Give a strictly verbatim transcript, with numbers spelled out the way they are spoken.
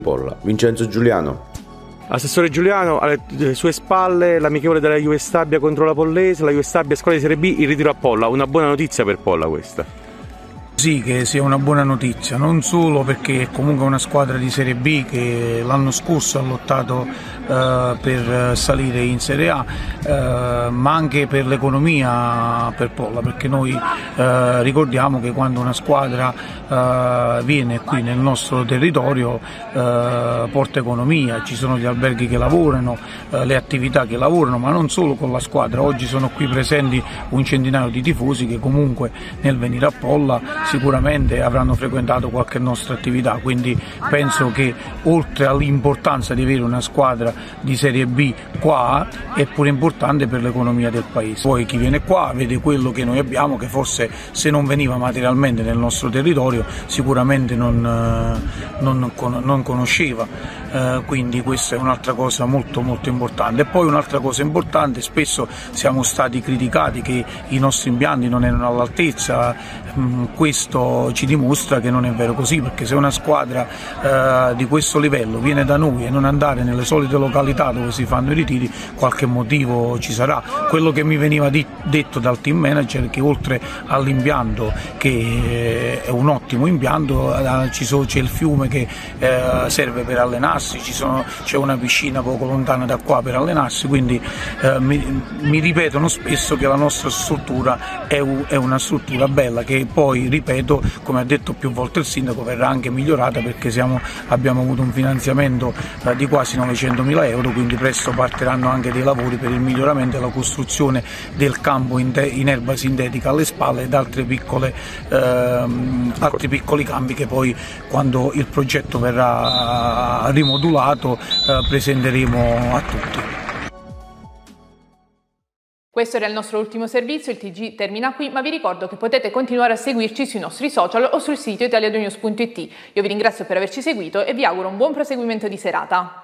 Polla. Vincenzo Giuliano. Assessore Giuliano, alle sue spalle l'amichevole della Juve Stabia contro la Pollese, la Juve Stabia squadra di Serie B, il ritiro a Polla. Una buona notizia per Polla questa. Sì, che sia una buona notizia, non solo perché è comunque una squadra di Serie B che l'anno scorso ha lottato eh, per salire in Serie A, eh, ma anche per l'economia per Polla, perché noi eh, ricordiamo che quando una squadra eh, viene qui nel nostro territorio eh, porta economia, ci sono gli alberghi che lavorano, eh, le attività che lavorano, ma non solo con la squadra. Oggi sono qui presenti un centinaio di tifosi che comunque nel venire a Polla sicuramente avranno frequentato qualche nostra attività, quindi penso che oltre all'importanza di avere una squadra di Serie B qua è pure importante per l'economia del paese. Poi chi viene qua vede quello che noi abbiamo, che forse se non veniva materialmente nel nostro territorio sicuramente non, non, non conosceva, eh, quindi questa è un'altra cosa molto molto importante. E poi un'altra cosa importante, spesso siamo stati criticati che i nostri impianti non erano all'altezza, mh, questo ci dimostra che non è vero così, perché se una squadra eh, di questo livello viene da noi e non andare nelle solite località dove si fanno i ritiri, qualche motivo ci sarà. Quello che mi veniva di, detto dal team manager è che oltre all'impianto, che è un ottimo impianto, eh, ci so, c'è il fiume che eh, serve per allenarsi, ci sono, c'è una piscina poco lontana da qua per allenarsi, quindi eh, mi, mi ripetono spesso che la nostra struttura è, è una struttura bella, che poi ripeto, come ha detto più volte il sindaco, verrà anche migliorata perché siamo, abbiamo avuto un finanziamento eh, di quasi novecentomila euro, quindi presto partiranno anche dei lavori per il miglioramento e la costruzione del campo in, te, in erba sintetica alle spalle ed altre piccole, ehm, altri piccoli campi che poi, quando il progetto verrà rimodulato, eh, presenteremo a tutti. Questo era il nostro ultimo servizio, il T G termina qui, ma vi ricordo che potete continuare a seguirci sui nostri social o sul sito italia due news punto it. Io vi ringrazio per averci seguito e vi auguro un buon proseguimento di serata.